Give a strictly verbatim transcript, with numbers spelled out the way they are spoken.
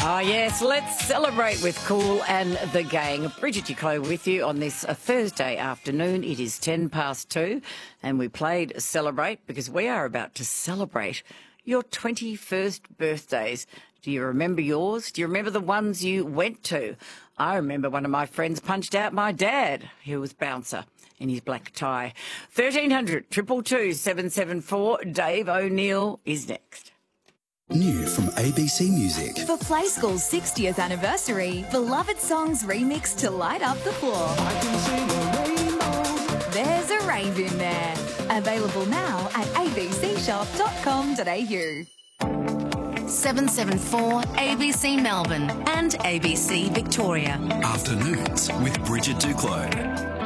Oh, yes, let's celebrate with Kool and the gang. Bridget Duclos with you on this uh, Thursday afternoon. It is ten past two, and we played Celebrate because we are about to celebrate your twenty-first birthdays. Do you remember yours? Do you remember the ones you went to? I remember one of my friends punched out my dad, who was bouncer, in his black tie. thirteen hundred, two two two, seven seven four. Dave O'Neill is next. New from A B C Music. For Play School's sixtieth anniversary, beloved songs remixed to light up the floor. I can sing a rainbow. There's a rave in there. Available now at a b c shop dot com dot a u. seven seven four A B C Melbourne and A B C Victoria. Afternoons with Bridget Duclos.